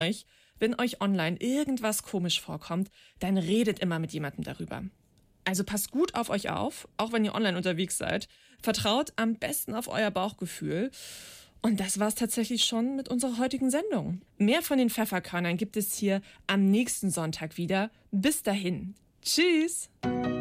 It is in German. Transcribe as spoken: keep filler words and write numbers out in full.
euch, wenn euch online irgendwas komisch vorkommt, dann redet immer mit jemandem darüber. Also passt gut auf euch auf, auch wenn ihr online unterwegs seid. Vertraut am besten auf euer Bauchgefühl. Und das war's tatsächlich schon mit unserer heutigen Sendung. Mehr von den Pfefferkörnern gibt es hier am nächsten Sonntag wieder. Bis dahin. Tschüss!